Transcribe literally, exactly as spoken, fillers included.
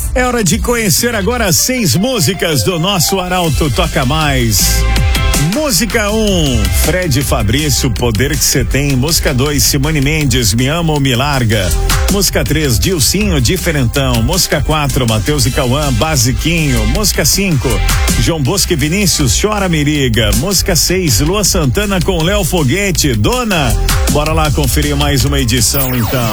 É hora de conhecer agora seis músicas do nosso Arauto Toca Mais. Música um, Fred Fabrício, Poder Que Cê Tem. Música dois, Simone Mendes, Me Ama ou Me Larga. Música três, Dilcinho, Diferentão. Música quatro, Matheus e Cauã, Basiquinho. Música cinco, João Bosco e Vinícius, Chora Miriga. Música seis, Lua Santana com Léo Foguete, Dona. Bora lá conferir mais uma edição então.